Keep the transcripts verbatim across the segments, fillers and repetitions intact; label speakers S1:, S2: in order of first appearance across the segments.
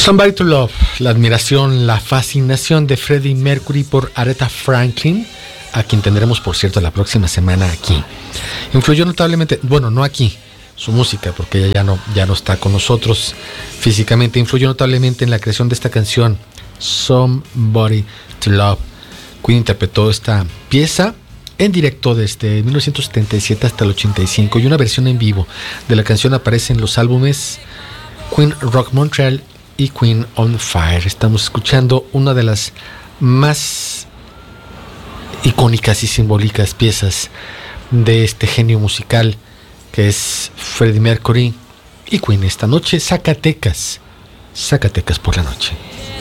S1: Somebody to Love, la admiración, la fascinación de Freddie Mercury por Aretha Franklin, a quien tendremos, por cierto, la próxima semana aquí. Influyó notablemente, bueno, no aquí, su música, porque ella ya no, ya no está con nosotros físicamente, influyó notablemente en la creación de esta canción, Somebody to Love. Queen interpretó esta pieza en directo desde mil novecientos setenta y siete hasta el ochenta y cinco, y una versión en vivo de la canción aparece en los álbumes Queen Rock Montreal y Queen on Fire. Estamos escuchando una de las más icónicas y simbólicas piezas de este genio musical que es Freddie Mercury y Queen. Esta noche, Zacatecas, Zacatecas por la noche.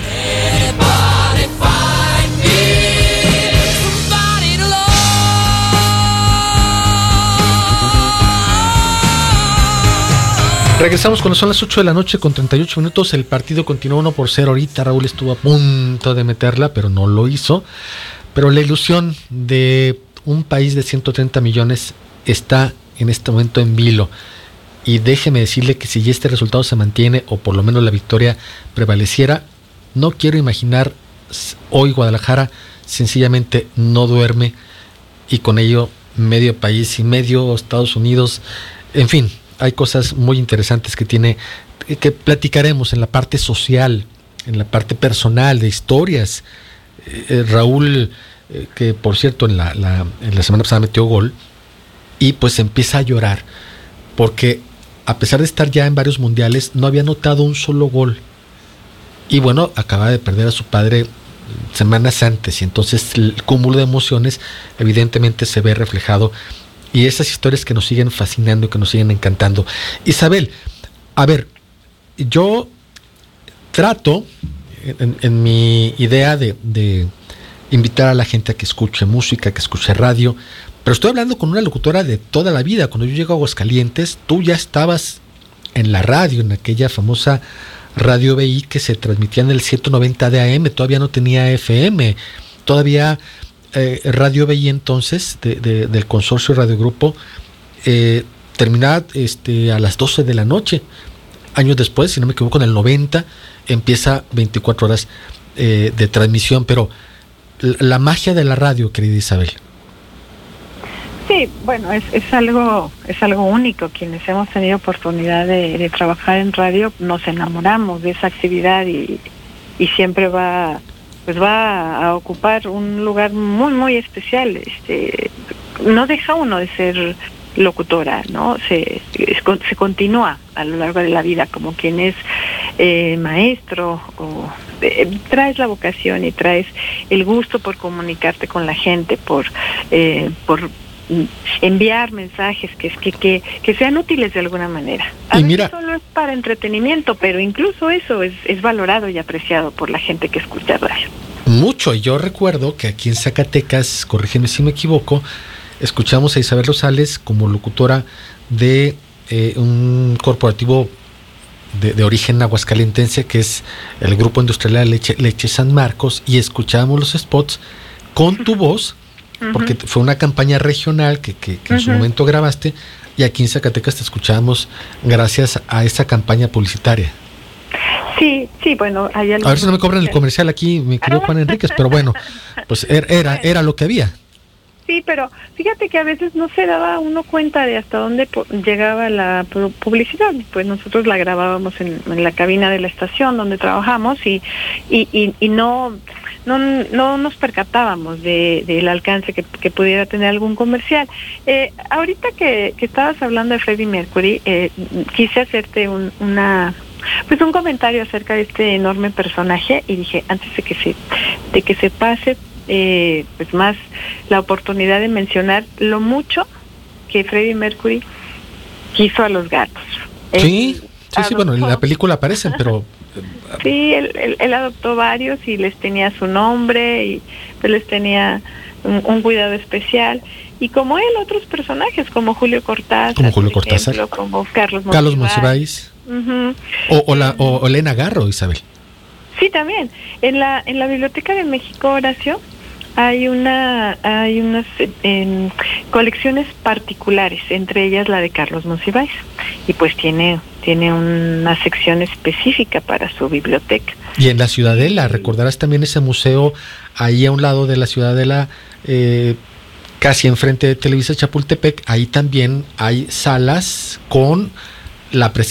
S1: Regresamos cuando son las ocho de la noche con treinta y ocho minutos. El partido continuó uno por cero. Ahorita Raúl estuvo a punto de meterla, pero no lo hizo. Pero la ilusión de un país de ciento treinta millones está en este momento en vilo. Y déjeme decirle que si este resultado se mantiene, o por lo menos la victoria prevaleciera, no quiero imaginar hoy Guadalajara sencillamente no duerme, y con ello medio país y medio Estados Unidos, en fin. Hay cosas muy interesantes que tiene, que platicaremos en la parte social, en la parte personal, de historias. Eh, Raúl, eh, que por cierto en la, la, en la semana pasada metió gol, y pues empieza a llorar, porque a pesar de estar ya en varios mundiales, no había anotado un solo gol. Y bueno, acaba de perder a su padre semanas antes, y entonces el cúmulo de emociones evidentemente se ve reflejado. Y esas historias que nos siguen fascinando, que nos siguen encantando. Isabel, a ver, yo trato, en, en mi idea de, de invitar a la gente a que escuche música, que escuche radio, pero estoy hablando con una locutora de toda la vida. Cuando yo llego a Aguascalientes, tú ya estabas en la radio, en aquella famosa Radio B I que se transmitía en el ciento noventa de A M, todavía no tenía F M, todavía... Eh, Radio B I entonces, de, de, del consorcio Radio Grupo, eh, terminaba este, a las doce de la noche. Años después, si no me equivoco, en el noventa, empieza veinticuatro horas eh, de transmisión. Pero la, la magia de la radio, querida Isabel.
S2: Sí, bueno, es, es algo es algo único. Quienes hemos tenido oportunidad de, de trabajar en radio, nos enamoramos de esa actividad, y, y siempre va... pues va a ocupar un lugar muy, muy especial. Este, no deja uno de ser locutora, ¿no? Se, se continúa a lo largo de la vida como quien es eh, maestro, o eh, traes la vocación y traes el gusto por comunicarte con la gente, por eh, por enviar mensajes que, que, que, que sean útiles de alguna manera. A
S1: y
S2: veces
S1: mira,
S2: solo es para entretenimiento, pero incluso eso es, es valorado y apreciado por la gente que escucha radio.
S1: Mucho. Yo recuerdo que aquí en Zacatecas, corrígeme si me equivoco, escuchamos a Isabel Rosales como locutora de eh, un corporativo de, de origen aguascalentense, que es el Grupo Industrial Leche, Leche San Marcos, y escuchábamos los spots con tu voz, porque fue una campaña regional que, que, que en uh-huh. su momento grabaste, y aquí en Zacatecas te escuchábamos gracias a esa campaña publicitaria. Sí,
S2: sí, bueno, hay algo...
S1: A ver si no me cobran el comercial aquí, mi querido Juan Enríquez, pero bueno, pues era, era lo que había.
S2: Sí, pero fíjate que a veces no se daba uno cuenta de hasta dónde llegaba la publicidad. Pues nosotros la grabábamos en, en la cabina de la estación donde trabajamos, y, y, y, y no... No, no nos percatábamos de, del alcance que, que pudiera tener algún comercial. Eh, ahorita que, que estabas hablando de Freddie Mercury, eh, quise hacerte un, una, pues un comentario acerca de este enorme personaje, y dije, antes de que se, de que se pase, eh, pues más la oportunidad de mencionar lo mucho que Freddie Mercury quiso a los gatos.
S1: Sí, eh, sí, sí, bueno, en la película aparecen, pero...
S2: Sí, él, él, él adoptó varios y les tenía su nombre, y pues les tenía un, un cuidado especial. Y como él, otros personajes como Julio Cortázar,
S1: como Julio Cortázar,
S2: ejemplo, como Carlos Monsiváis,
S1: Carlos Monsiváis uh-huh. o, o, la, o, o Elena Garro, Isabel.
S2: Sí, también. En la en la Biblioteca de México, Horacio, Hay una, hay unas eh, colecciones particulares, entre ellas la de Carlos Monsiváis, y pues tiene, tiene una sección específica para su biblioteca.
S1: Y en la Ciudadela, recordarás también ese museo ahí a un lado de la Ciudadela, eh, casi enfrente de Televisa Chapultepec, ahí también hay salas con la presencia